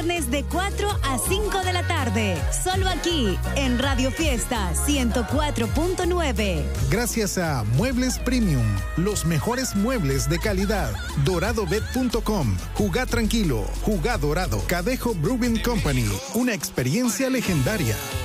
De 4 a 5 de la tarde, solo aquí en Radio Fiesta 104.9. Gracias a Muebles Premium, los mejores muebles de calidad. DoradoBet.com, jugá tranquilo, jugá dorado. Cadejo Brewing Company, una experiencia legendaria.